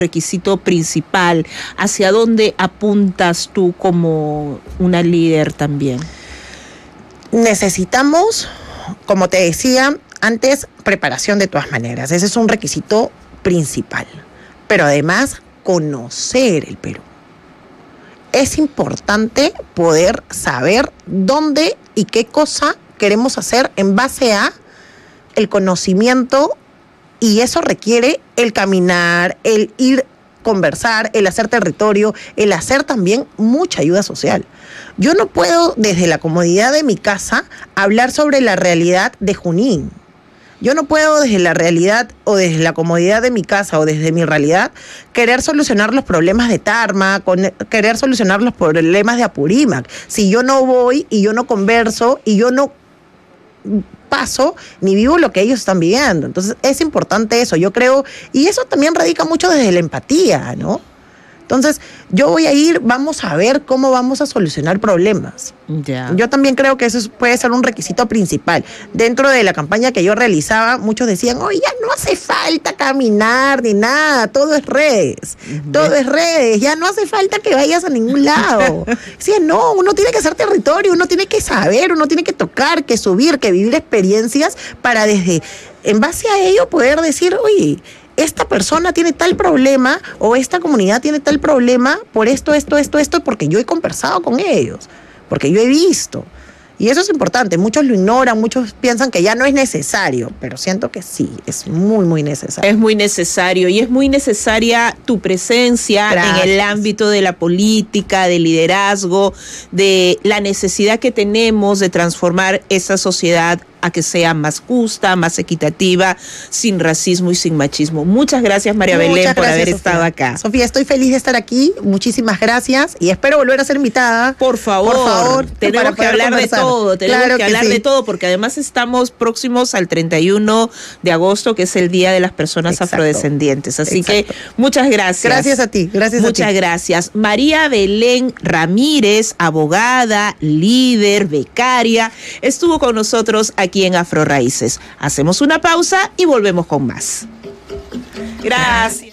requisito principal? ¿Hacia dónde apuntas tú como una líder también? Necesitamos, como te decía antes, preparación de todas maneras. Ese es un requisito principal. Pero además, conocer el Perú. Es importante poder saber dónde y qué cosa queremos hacer en base a el conocimiento, y eso requiere el caminar, el ir conversar, el hacer territorio, el hacer también mucha ayuda social. Yo no puedo desde la comodidad de mi casa hablar sobre la realidad de Junín. Yo no puedo desde la realidad o desde la comodidad de mi casa o desde mi realidad querer solucionar los problemas de Tarma, querer solucionar los problemas de Apurímac. Si yo no voy y yo no converso y yo no paso ni vivo lo que ellos están viviendo. Entonces es importante eso, yo creo, y eso también radica mucho desde la empatía, ¿no? Entonces, yo voy a ir, vamos a ver cómo vamos a solucionar problemas. Ya. Yo también creo que eso puede ser un requisito principal. Dentro de la campaña que yo realizaba, muchos decían, oye, ya no hace falta caminar ni nada, todo es redes, todo es redes, ya no hace falta que vayas a ningún lado. Decían, no, uno tiene que hacer territorio, uno tiene que saber, uno tiene que tocar, que subir, que vivir experiencias para en base a ello poder decir, oye, esta persona tiene tal problema o esta comunidad tiene tal problema por esto, porque yo he conversado con ellos, porque yo he visto. Y eso es importante. Muchos lo ignoran, muchos piensan que ya no es necesario, pero siento que sí, es muy, muy necesario. Es muy necesario y es muy necesaria tu presencia. Gracias. En el ámbito de la política, del liderazgo, de la necesidad que tenemos de transformar esa sociedad a que sea más justa, más equitativa, sin racismo y sin machismo. Muchas gracias, María Belén, por haber estado acá. Sofía, estoy feliz de estar aquí. Muchísimas gracias y espero volver a ser invitada. Por favor, tenemos que hablar de todo, tenemos que hablar de todo, porque además estamos próximos al 31 de agosto, que es el Día de las Personas Afrodescendientes. Así que muchas gracias. Gracias a ti, gracias a ti. Muchas gracias. María Belén Ramírez, abogada, líder, becaria, estuvo con nosotros aquí en Afro Raíces. Hacemos una pausa y volvemos con más. Gracias.